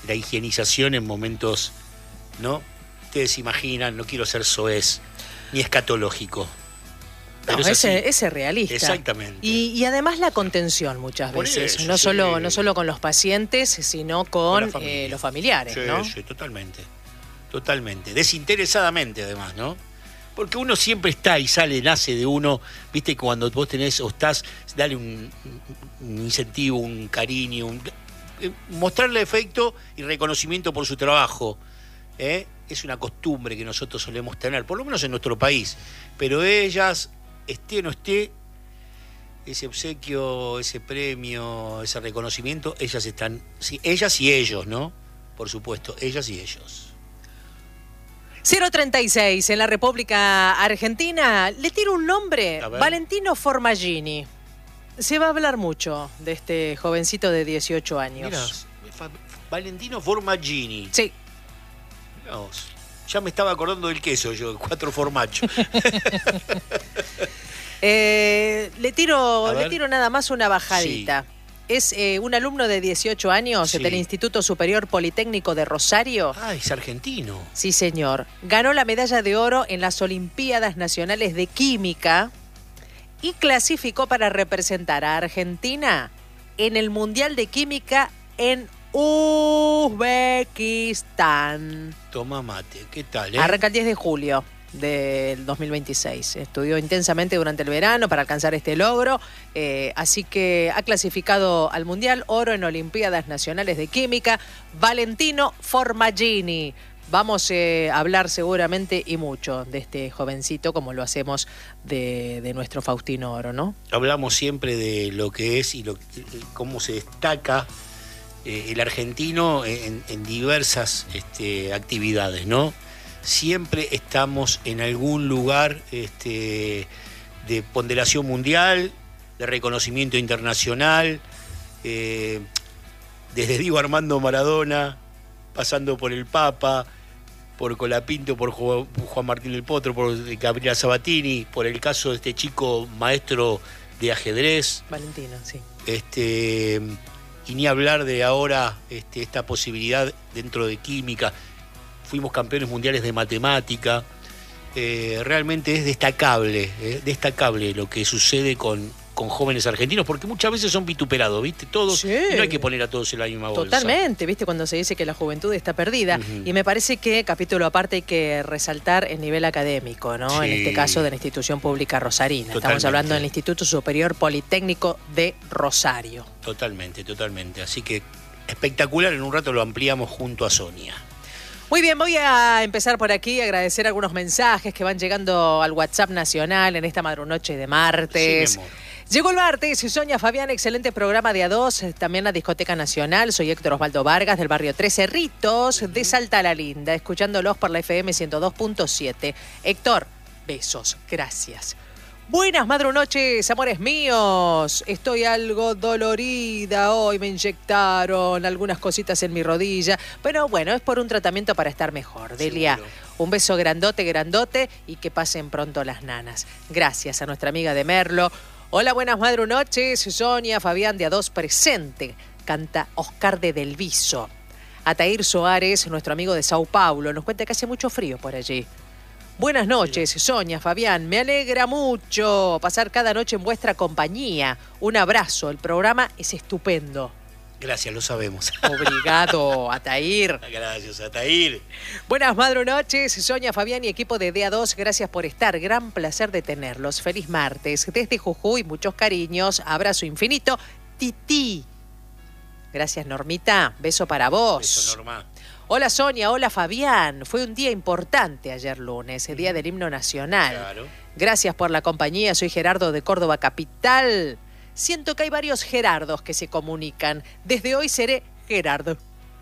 la higienización en momentos, ¿no? Ustedes imaginan, no quiero ser soez ni escatológico. No, ese es realista. Exactamente. Y además la contención muchas veces, eso, no sí. solo con los pacientes, sino con los familiares, sí, ¿no? Sí, totalmente. Desinteresadamente, además, ¿no? Porque uno siempre está y nace de uno, viste, cuando vos tenés o estás, dale un incentivo, un cariño, mostrarle afecto y reconocimiento por su trabajo. Es una costumbre que nosotros solemos tener, por lo menos en nuestro país. Pero ellas, esté o no esté, ese obsequio, ese premio, ese reconocimiento, ellas están, sí, ellas y ellos, ¿no? Por supuesto, ellas y ellos. 036 en la República Argentina. Le tiro un nombre, Valentino Formaggini. Se va a hablar mucho de este jovencito de 18 años. Mirá, Valentino Formaggini. Sí. Mirá, ya me estaba acordando del queso, yo, 4 formachos. Le tiro nada más una bajadita. Sí. Es un alumno de 18 años del Instituto Superior Politécnico de Rosario. Ah, es argentino. Sí, señor. Ganó la medalla de oro en las Olimpiadas Nacionales de Química y clasificó para representar a Argentina en el Mundial de Química en Uzbekistán. Toma mate, ¿qué tal? Arranca el 10 de julio del 2026. Estudió intensamente durante el verano para alcanzar este logro, así que ha clasificado al Mundial, oro en Olimpiadas Nacionales de Química, Valentino Formaggini. Vamos a hablar seguramente y mucho de este jovencito, como lo hacemos de nuestro Faustino Oro, ¿no? Hablamos siempre de lo que es y cómo se destaca el argentino en diversas actividades, ¿no? Siempre estamos en algún lugar de ponderación mundial, de reconocimiento internacional, desde Diego Armando Maradona, pasando por el Papa, por Colapinto, por Juan Martín del Potro, por Gabriela Sabatini, por el caso de este chico maestro de ajedrez. Valentino, sí. Y ni hablar de ahora esta posibilidad dentro de química. Fuimos campeones mundiales de matemática. Realmente es destacable lo que sucede con jóvenes argentinos, porque muchas veces son vituperados, ¿viste? Todos, sí. Y no hay que poner a todos en la misma bolsa. Totalmente, ¿viste? Cuando se dice que la juventud está perdida. Y me parece que, capítulo aparte, hay que resaltar el nivel académico, ¿no? Sí. En este caso de la institución pública rosarina. Totalmente. Estamos hablando del Instituto Superior Politécnico de Rosario. Totalmente. Así que espectacular, en un rato lo ampliamos junto a Sonia. Muy bien, voy a empezar por aquí, agradecer algunos mensajes que van llegando al WhatsApp nacional en esta madrunoche de martes. Sí, mi amor. Llegó el martes, Sonia Fabián, excelente programa de A2, también la Discoteca Nacional. Soy Héctor Osvaldo Vargas, del barrio 13 Cerritos, de Salta la Linda, escuchándolos por la FM 102.7. Héctor, besos, gracias. Buenas madrunoches, amores míos. Estoy algo dolorida hoy, me inyectaron algunas cositas en mi rodilla. Pero bueno, es por un tratamiento para estar mejor. Delia, un beso grandote y que pasen pronto las nanas. Gracias a nuestra amiga de Merlo. Hola, buenas madrunoches, Sonia Fabián de A2 presente. Canta Oscar de Del Viso. Atair Soares, nuestro amigo de Sao Paulo, nos cuenta que hace mucho frío por allí. Buenas noches, Sonia, Fabián. Me alegra mucho pasar cada noche en vuestra compañía. Un abrazo, el programa es estupendo. Gracias, lo sabemos. Obrigado, Atair. Gracias, Atair. Buenas madrunoches, Sonia, Fabián y equipo de DA2. Gracias por estar. Gran placer de tenerlos. Feliz martes. Desde Jujuy, muchos cariños. Abrazo infinito. Tití. Gracias, Normita. Beso para vos. Beso, Norma. Hola Sonia, hola Fabián. Fue un día importante ayer lunes, el día del himno nacional. Claro. Gracias por la compañía. Soy Gerardo de Córdoba Capital. Siento que hay varios Gerardos que se comunican. Desde hoy seré Gerardo.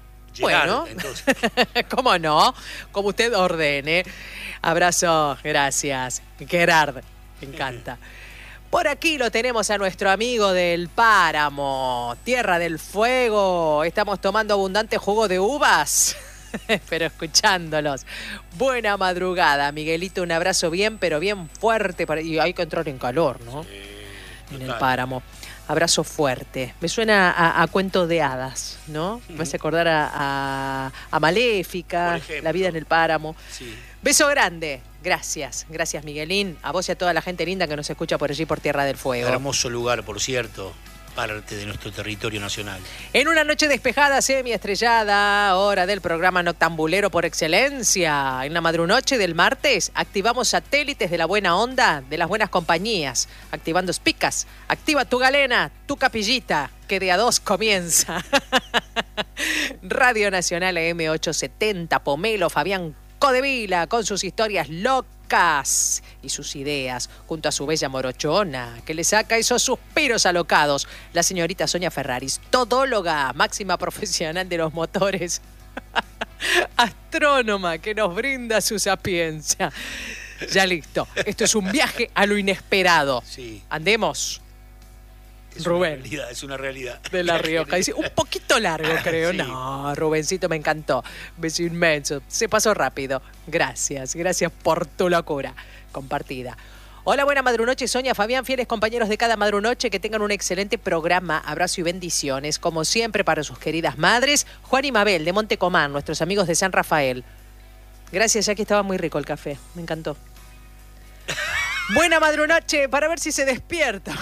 Bueno, entonces. ¿Cómo no? Como usted ordene. Abrazo, gracias. Gerard, me encanta. Por aquí lo tenemos a nuestro amigo del Páramo, Tierra del Fuego. Estamos tomando abundante jugo de uvas, pero escuchándolos. Buena madrugada, Miguelito. Un abrazo bien, pero bien fuerte. Y hay que entrar en calor, ¿no? Sí, en el Páramo. Abrazo fuerte. Me suena a cuento de hadas, ¿no? Me hace acordar a Maléfica, La vida en el páramo. Sí. Beso grande. Gracias. Gracias, Miguelín. A vos y a toda la gente linda que nos escucha por allí, por Tierra del Fuego. Hermoso lugar, por cierto. Parte de nuestro territorio nacional. En una noche despejada, semiestrellada, hora del programa noctambulero por excelencia. En la madrunoche del martes, activamos satélites de la buena onda, de las buenas compañías. Activando spicas. Activa tu galena, tu capillita, que de a dos comienza. Radio Nacional AM870, Pomelo, Fabián Codevila, con sus historias locas y sus ideas, junto a su bella morochona, que le saca esos suspiros alocados, la señorita Sonia Ferraris, todóloga, máxima profesional de los motores, astrónoma, que nos brinda su sapiencia. Ya listo, esto es un viaje a lo inesperado. Sí. Andemos. Es Rubén. Es una realidad. De La Rioja. Dice, un poquito largo, creo. Sí. No, Rubencito, me encantó. Beso inmenso. Se pasó rápido. Gracias por tu locura compartida. Hola, buena madrunoche, Sonia, Fabián, fieles compañeros de cada madrunoche, que tengan un excelente programa. Abrazo y bendiciones, como siempre, para sus queridas madres, Juan y Mabel, de Montecomán, nuestros amigos de San Rafael. Gracias, ya que estaba muy rico el café. Me encantó. Buena madrunoche, para ver si se despierta.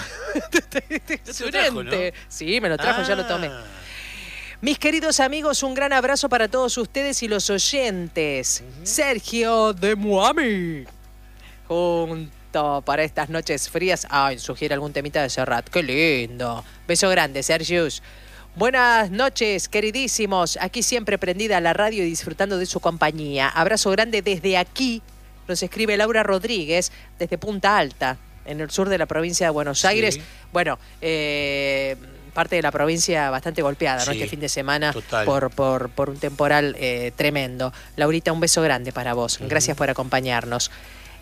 Trajo, ¿no? Sí, me lo trajo, ya lo tomé. Mis queridos amigos, un gran abrazo para todos ustedes y los oyentes. Sergio de Muami. Junto para estas noches frías. Ay, sugiere algún temita de Serrat. Qué lindo. Beso grande, Sergius. Buenas noches, queridísimos. Aquí siempre prendida a la radio y disfrutando de su compañía. Abrazo grande desde aquí. Nos escribe Laura Rodríguez desde Punta Alta, en el sur de la provincia de Buenos Aires. Sí. Bueno, parte de la provincia bastante golpeada, ¿no? Sí, este fin de semana por un temporal tremendo. Laurita, un beso grande para vos. Gracias por acompañarnos.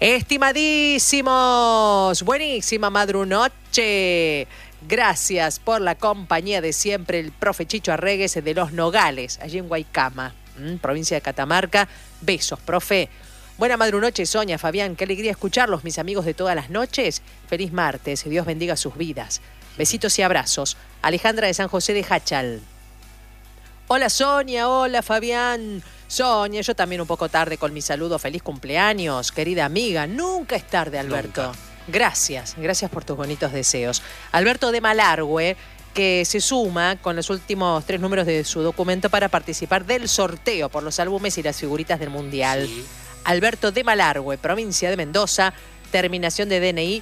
Estimadísimos, buenísima madrunoche. Gracias por la compañía de siempre, el profe Chicho Arregues de Los Nogales, allí en Guaycama, provincia de Catamarca. Besos, profe. Buena madrunoche, Sonia, Fabián, qué alegría escucharlos, mis amigos de todas las noches. Feliz martes, Dios bendiga sus vidas. Besitos y abrazos. Alejandra de San José de Hachal. Hola, Sonia, hola, Fabián. Sonia, yo también un poco tarde con mi saludo. Feliz cumpleaños, querida amiga. Nunca es tarde, Alberto. Nunca. Gracias por tus bonitos deseos. Alberto de Malargüe, que se suma con los últimos 3 números de su documento para participar del sorteo por los álbumes y las figuritas del Mundial. Sí. Alberto de Malargüe, provincia de Mendoza, terminación de DNI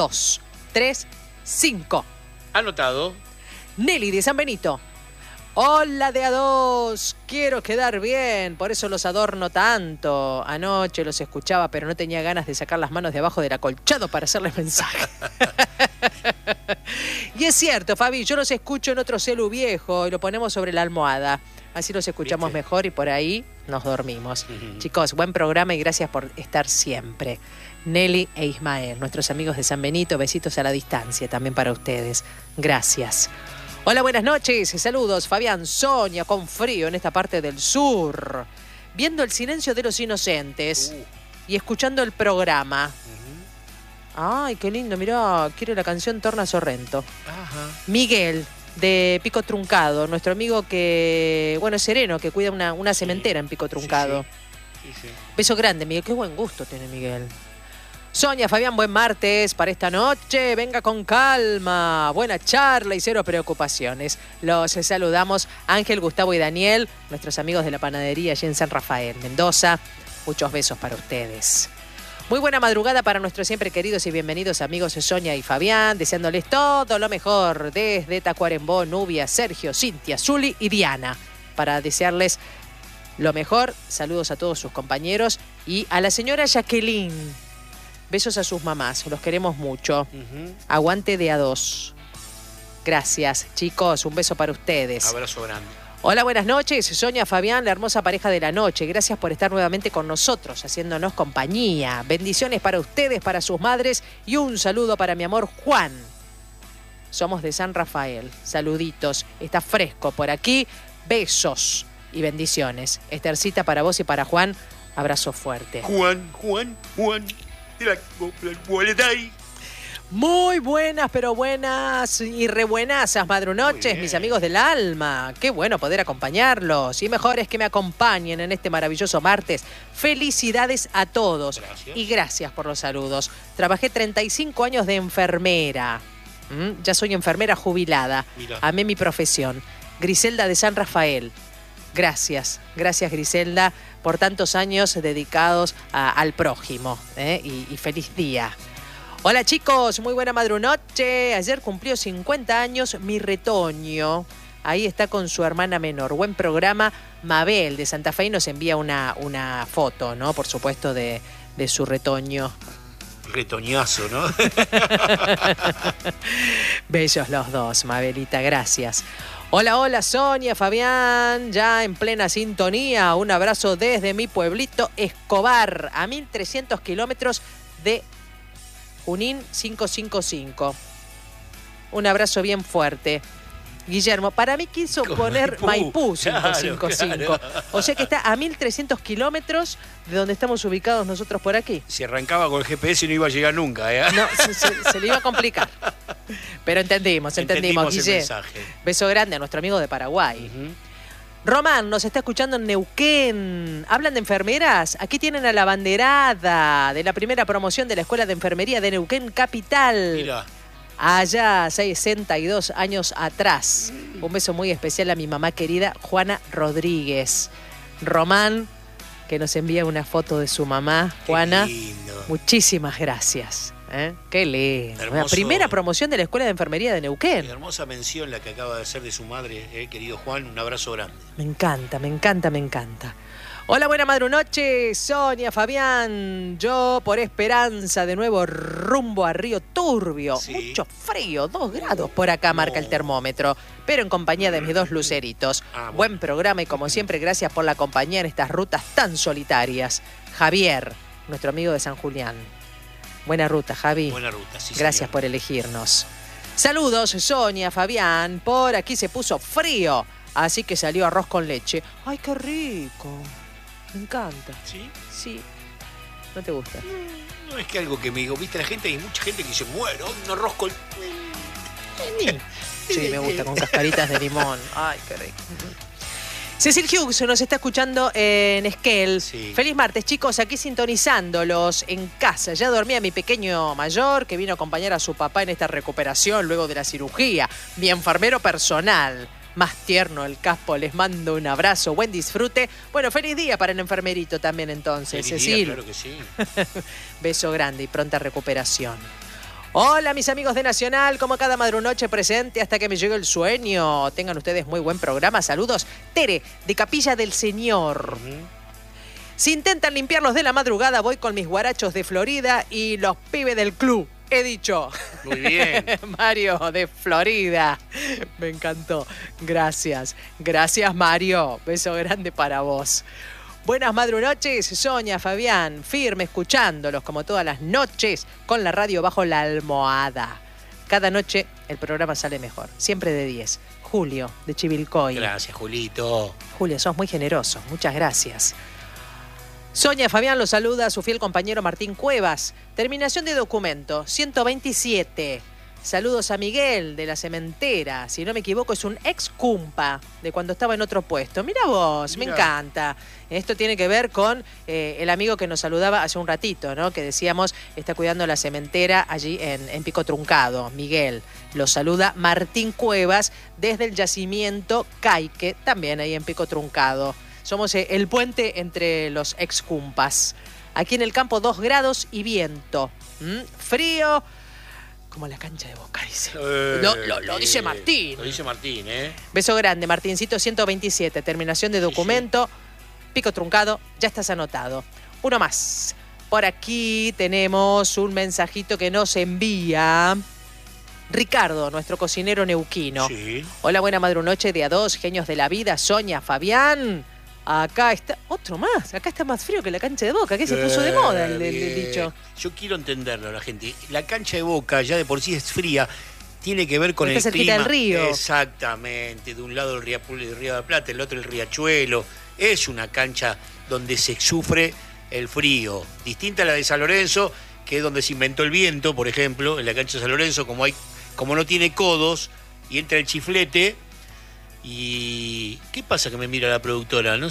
235. Anotado. Nelly de San Benito. Hola de A2, quiero quedar bien, por eso los adorno tanto. Anoche los escuchaba, pero no tenía ganas de sacar las manos de abajo del acolchado para hacerles mensaje. Y es cierto, Fabi, yo los escucho en otro celu viejo y lo ponemos sobre la almohada. Así los escuchamos mejor y por ahí nos dormimos. Chicos, buen programa y gracias por estar siempre. Nelly e Ismael, nuestros amigos de San Benito, besitos a la distancia también para ustedes. Gracias. Hola, buenas noches. Saludos, Fabián, Sonia, con frío en esta parte del sur. Viendo El silencio de los inocentes y escuchando el programa. Ay, qué lindo, mirá, quiero la canción Torna Sorrento. Ajá. Miguel, de Pico Truncado, nuestro amigo que, bueno, es sereno, que cuida una cementera en Pico Truncado. Sí. Beso grande, Miguel, qué buen gusto tiene Miguel. Sonia, Fabián, buen martes para esta noche, venga con calma, buena charla y cero preocupaciones. Los saludamos Ángel, Gustavo y Daniel, nuestros amigos de la panadería allí en San Rafael, Mendoza. Muchos besos para ustedes. Muy buena madrugada para nuestros siempre queridos y bienvenidos amigos Sonia y Fabián, deseándoles todo lo mejor desde Tacuarembó, Nubia, Sergio, Cintia, Zuli y Diana. Para desearles lo mejor, saludos a todos sus compañeros y a la señora Jacqueline. Besos a sus mamás, los queremos mucho. Aguante de A2. Gracias, chicos, un beso para ustedes. Abrazo grande. Hola, buenas noches. Sonia, Fabián, la hermosa pareja de la noche. Gracias por estar nuevamente con nosotros, haciéndonos compañía. Bendiciones para ustedes, para sus madres y un saludo para mi amor Juan. Somos de San Rafael. Saluditos. Está fresco por aquí. Besos y bendiciones. Estercita para vos y para Juan. Abrazo fuerte. Juan. Muy buenas, pero buenas y re buenasas madrunoches, mis amigos del alma. Qué bueno poder acompañarlos. Y mejor es que me acompañen en este maravilloso martes. Felicidades a todos. Gracias. Y gracias por los saludos. Trabajé 35 años de enfermera. Ya soy enfermera jubilada. Mira. Amé mi profesión. Griselda de San Rafael. Gracias Griselda por tantos años dedicados al prójimo. Y feliz día. Hola chicos, muy buena madrunoche. Ayer cumplió 50 años mi retoño. Ahí está con su hermana menor. Buen programa. Mabel de Santa Fe nos envía una foto, ¿no? Por supuesto, de su retoño. Retoñazo, ¿no? Bellos los dos, Mabelita, gracias. Hola, Sonia, Fabián, ya en plena sintonía. Un abrazo desde mi pueblito Escobar, a 1.300 kilómetros de Junín 555. Un abrazo bien fuerte. Guillermo, para mí quiso poner Maipú 555. Claro. O sea que está a 1.300 kilómetros de donde estamos ubicados nosotros por aquí. Si arrancaba con el GPS no iba a llegar nunca, ¿eh? No, se le iba a complicar. Pero entendimos, Guille. Beso grande a nuestro amigo de Paraguay. Román nos está escuchando en Neuquén. ¿Hablan de enfermeras? Aquí tienen a la banderada de la primera promoción de la Escuela de Enfermería de Neuquén Capital. Mira. Allá, 62 años atrás. Un beso muy especial a mi mamá querida, Juana Rodríguez. Román, que nos envía una foto de su mamá, Juana. Qué lindo. Muchísimas gracias. Qué lindo. Hermoso. La primera promoción de la Escuela de Enfermería de Neuquén. Qué hermosa mención la que acaba de hacer de su madre, querido Juan. Un abrazo grande. Me encanta. Hola, buena madrunoche, Sonia, Fabián. Yo por Esperanza de nuevo rumbo a Río Turbio. Sí. Mucho frío, 2 grados por acá marca el termómetro. Pero en compañía de mis 2 luceritos. Bueno. Buen programa y como siempre gracias por la compañía en estas rutas tan solitarias. Javier, nuestro amigo de San Julián. Buena ruta, Javi. Buena ruta, sí. Gracias señor. por elegirnos. Saludos, Sonia, Fabián. Por aquí se puso frío, así que salió arroz con leche. ¡Ay, qué rico! Me encanta. ¿Sí? Sí. ¿No te gusta? No es que algo que me digo, viste, la gente, hay mucha gente que dice, muero, un arroz con... Sí, me gusta, con cascaritas de limón. Ay, qué rico. Cecil Hughes nos está escuchando en Esquel. Sí. Feliz martes, chicos, aquí sintonizándolos en casa. Ya dormía mi pequeño mayor, que vino a acompañar a su papá en esta recuperación luego de la cirugía. Mi enfermero personal. Más tierno el caspo, les mando un abrazo, buen disfrute. Bueno, feliz día para el enfermerito también entonces, Feliz Cecil. día, claro que sí. Beso grande y pronta recuperación. Hola, mis amigos de Nacional, como cada madrunoche presente hasta que me llegue el sueño. Tengan ustedes muy buen programa. Saludos, Tere, de Capilla del Señor. Si intentan limpiarlos de la madrugada, voy con mis guarachos de Florida y los pibes del club. He dicho. Muy bien. Mario de Florida. Me encantó. Gracias. Gracias, Mario. Beso grande para vos. Buenas madrunoches, Sonia, Fabián. Firme escuchándolos como todas las noches con la radio bajo la almohada. Cada noche el programa sale mejor. Siempre de 10. Julio, de Chivilcoy. Gracias, Julito. Julio, sos muy generoso. Muchas gracias. Sonia Fabián lo saluda a su fiel compañero Martín Cuevas. Terminación de documento, 127. Saludos a Miguel de la Cementera. Si no me equivoco, es un ex cumpa de cuando estaba en otro puesto. Mira vos, me encanta. Esto tiene que ver con el amigo que nos saludaba hace un ratito, ¿no? Que decíamos, está cuidando la cementera allí en Pico Truncado. Miguel, lo saluda Martín Cuevas desde el yacimiento Caique, también ahí en Pico Truncado. Somos el puente entre los excumpas. Aquí en el campo 2 grados y viento. Frío, como la cancha de Boca, dice. Lo dice Martín. Lo dice Martín, ¿eh? Beso grande, Martincito 127. Terminación de documento. Pico Truncado, ya estás anotado. Uno más. Por aquí tenemos un mensajito que nos envía Ricardo, nuestro cocinero neuquino. Sí. Hola, buena madrunoche de A2, genios de la vida, Sonia, Fabián. Acá está, otro más, acá está más frío que la cancha de Boca, que se puso de moda el dicho. Yo quiero entenderlo a la gente. La cancha de Boca ya de por sí es fría, tiene que ver con el clima. Del río. Exactamente, de un lado el Río de la Plata, el otro el Riachuelo. Es una cancha donde se sufre el frío, distinta a la de San Lorenzo, que es donde se inventó el viento, por ejemplo, en la cancha de San Lorenzo, como no tiene codos, y entra el chiflete. ¿Y qué pasa que me mira la productora? No